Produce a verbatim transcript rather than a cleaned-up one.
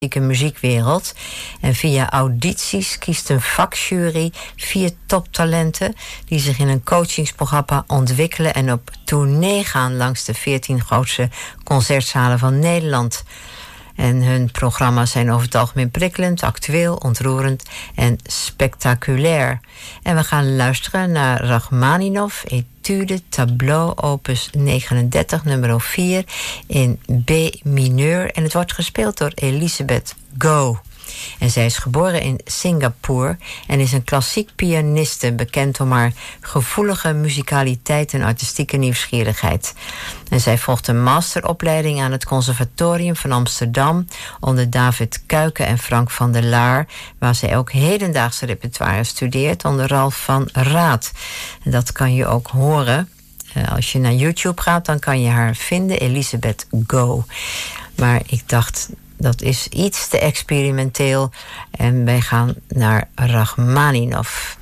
muziekwereld. En via audities kiest een vakjury vier toptalenten die zich in een coachingsprogramma ontwikkelen en op tournee gaan langs de veertien grootste concertzalen van Nederland. En hun programma's zijn over het algemeen prikkelend, actueel, ontroerend en spectaculair. En we gaan luisteren naar Rachmaninov, Etude Tableau opus negenendertig, nummer vier in B mineur. En het wordt gespeeld door Elisabeth Go. En zij is geboren in Singapore en is een klassiek pianiste, bekend om haar gevoelige muzikaliteit en artistieke nieuwsgierigheid. En zij volgt een masteropleiding aan het Conservatorium van Amsterdam onder David Kuiken en Frank van der Laar, waar zij ook hedendaagse repertoire studeert onder Ralf van Raad. En dat kan je ook horen. Als je naar YouTube gaat, dan kan je haar vinden, Elisabeth Go. Maar ik dacht, dat is iets te experimenteel en wij gaan naar Rachmaninov.